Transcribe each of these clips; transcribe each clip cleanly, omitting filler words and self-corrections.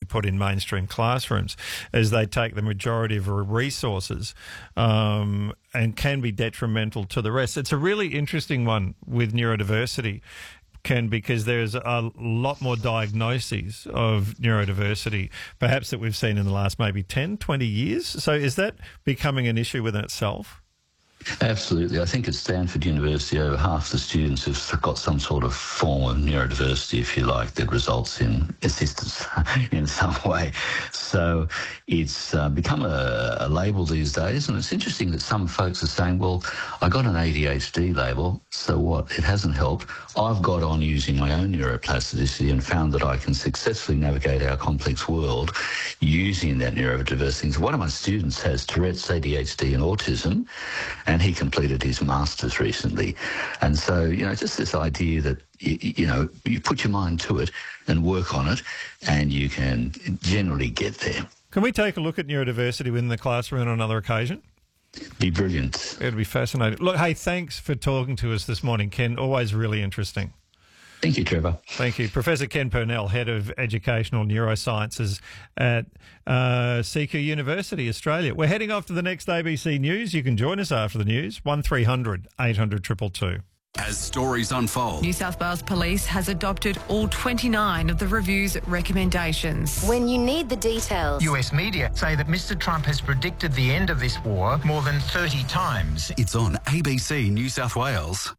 put in mainstream classrooms as they take the majority of resources and can be detrimental to the rest. It's a really interesting one with neurodiversity, Ken, because there's a lot more diagnoses of neurodiversity, perhaps that we've seen in the last maybe 10, 20 years. So is that becoming an issue within itself? Absolutely. I think at Stanford University, over half the students have got some sort of form of neurodiversity, if you like, that results in assistance in some way. So it's become a label these days, and it's interesting that some folks are saying, well, I got an ADHD label, so what? It hasn't helped. I've got on using my own neuroplasticity and found that I can successfully navigate our complex world using that neurodiversity. So one of my students has Tourette's, ADHD and autism, and he completed his master's recently. And so, just this idea that, you put your mind to it and work on it, and you can generally get there. Can we take a look at neurodiversity within the classroom on another occasion? Be brilliant. It'd be fascinating. Look, hey, thanks for talking to us this morning, Ken. Always really interesting. Thank you, Trevor. Thank you. Professor Ken Purnell, Head of Educational Neurosciences at CQ University, Australia. We're heading off to the next ABC News. You can join us after the news, 1300 800 222. As stories unfold, New South Wales Police has adopted all 29 of the review's recommendations. When you need the details. US media say that Mr. Trump has predicted the end of this war more than 30 times. It's on ABC New South Wales.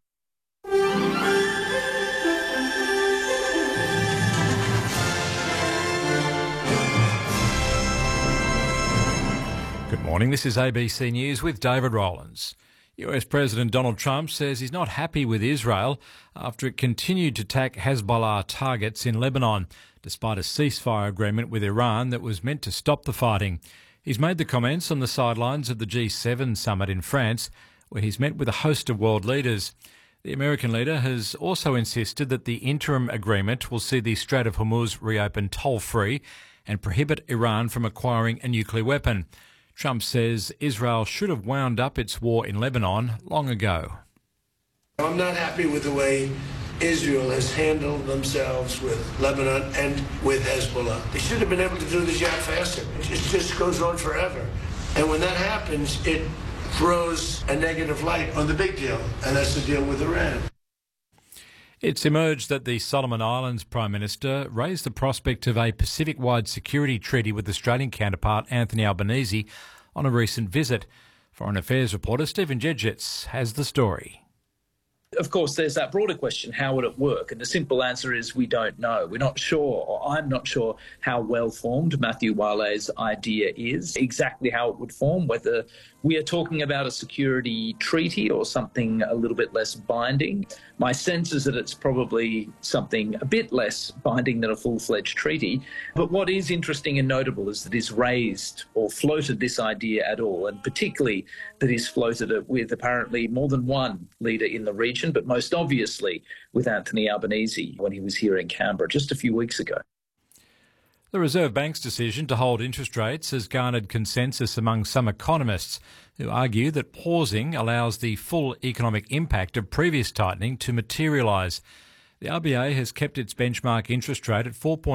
Good morning, this is ABC News with David Rowlands. US President Donald Trump says he's not happy with Israel after it continued to attack Hezbollah targets in Lebanon, despite a ceasefire agreement with Iran that was meant to stop the fighting. He's made the comments on the sidelines of the G7 summit in France, where he's met with a host of world leaders. The American leader has also insisted that the interim agreement will see the Strait of Hormuz reopen toll-free and prohibit Iran from acquiring a nuclear weapon. Trump says Israel should have wound up its war in Lebanon long ago. I'm not happy with the way Israel has handled themselves with Lebanon and with Hezbollah. They should have been able to do this job faster. It just goes on forever. And when that happens, it throws a negative light on the big deal, and that's the deal with Iran. It's emerged that the Solomon Islands Prime Minister raised the prospect of a Pacific-wide security treaty with Australian counterpart Anthony Albanese on a recent visit. Foreign Affairs reporter Stephen Jedgetz has the story. Of course, there's that broader question, how would it work? And the simple answer is we don't know. We're not sure, or I'm not sure how well-formed Matthew Wale's idea is, exactly how it would form, whether we are talking about a security treaty or something a little bit less binding. My sense is that it's probably something a bit less binding than a full-fledged treaty. But what is interesting and notable is that he's raised or floated this idea at all, and particularly that he's floated it with apparently more than one leader in the region, but most obviously with Anthony Albanese when he was here in Canberra just a few weeks ago. The Reserve Bank's decision to hold interest rates has garnered consensus among some economists who argue that pausing allows the full economic impact of previous tightening to materialise. The RBA has kept its benchmark interest rate at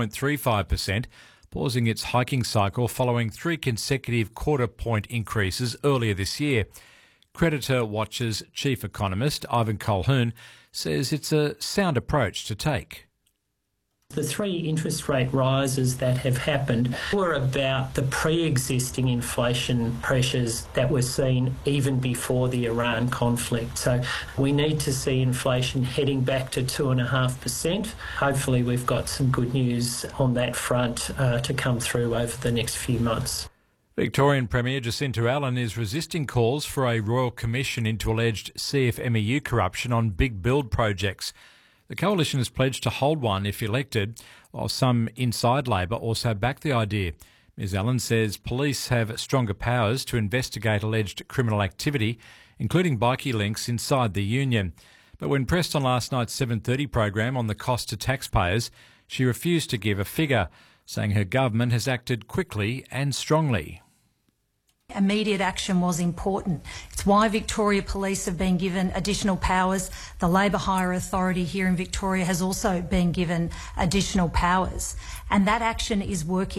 4.35%, pausing its hiking cycle following 3 consecutive quarter-point increases earlier this year. Creditor Watch's chief economist, Ivan Colquhoun, says it's a sound approach to take. The 3 interest rate rises that have happened were about the pre-existing inflation pressures that were seen even before the Iran conflict. So we need to see inflation heading back to 2.5%. Hopefully we've got some good news on that front to come through over the next few months. Victorian Premier Jacinta Allen is resisting calls for a royal commission into alleged CFMEU corruption on big build projects. The coalition has pledged to hold one if elected, while some inside Labor also back the idea. Ms Allen says police have stronger powers to investigate alleged criminal activity, including bikie links inside the union. But when pressed on last night's 7:30 program on the cost to taxpayers, she refused to give a figure, saying her government has acted quickly and strongly. Immediate action was important. It's why Victoria Police have been given additional powers. The Labour Hire Authority here in Victoria has also been given additional powers. And that action is working.